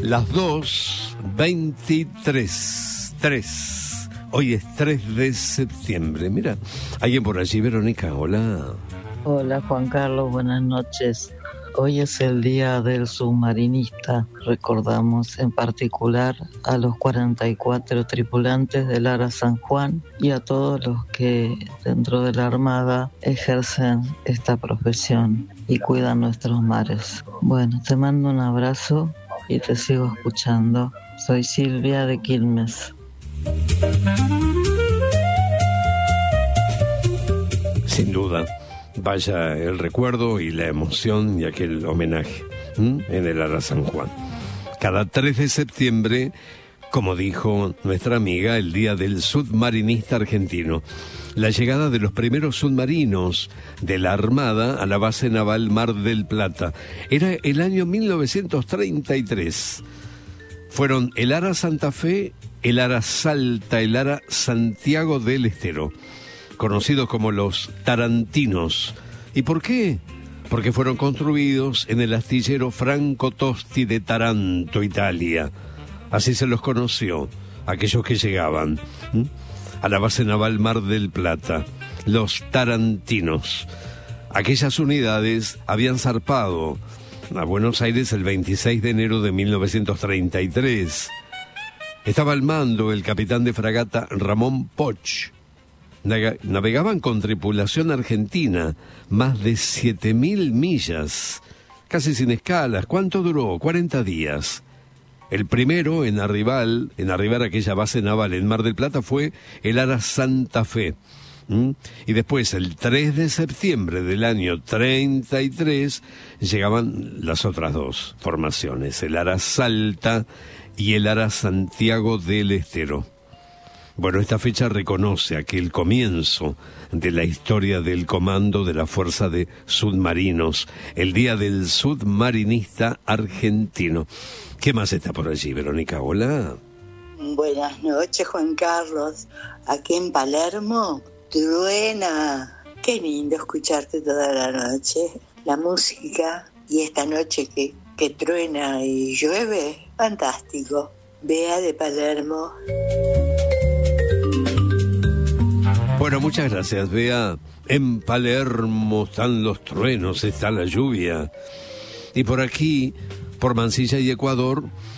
Las 2:23. 3. Hoy es 3 de septiembre. Mira, alguien por allí, Verónica, hola. Hola Juan Carlos, buenas noches. Hoy es el día del submarinista. Recordamos en particular a los 44 tripulantes del Ara San Juan y a todos los que dentro de la Armada ejercen esta profesión y cuidan nuestros mares. Bueno, te mando un abrazo y te sigo escuchando. Soy Silvia de Quilmes. Sin duda, vaya el recuerdo y la emoción y aquel homenaje en el Ara San Juan. Cada 3 de septiembre, como dijo nuestra amiga, el día del submarinista argentino. La llegada de los primeros submarinos de la Armada a la base naval Mar del Plata. Era el año 1933. Fueron el Ara Santa Fe, el Ara Salta, el Ara Santiago del Estero, conocidos como los tarantinos. ¿Y por qué? Porque fueron construidos en el astillero Franco Tosti de Taranto, Italia. Así se los conoció, aquellos que llegaban a la base naval Mar del Plata, los tarantinos. Aquellas unidades habían zarpado a Buenos Aires el 26 de enero de 1933. Estaba al mando el capitán de fragata Ramón Poch. Navegaban con tripulación argentina, más de 7.000 millas, casi sin escalas. ¿Cuánto duró? 40 días. El primero en arribar a aquella base naval en Mar del Plata fue el Ara Santa Fe. Y después, el 3 de septiembre del año 33, llegaban las otras dos formaciones, el Ara Salta y el Ara Santiago del Estero. Bueno, esta fecha reconoce aquel comienzo de la historia del comando de la Fuerza de Submarinos, el Día del Submarinista Argentino. ¿Qué más está por allí, Verónica? Hola. Buenas noches, Juan Carlos. Aquí en Palermo truena. Qué lindo escucharte toda la noche. La música y esta noche que truena y llueve, fantástico. Bea de Palermo. Bueno, muchas gracias, Bea. En Palermo están los truenos, está la lluvia. Y por aquí, por Mansilla y Ecuador,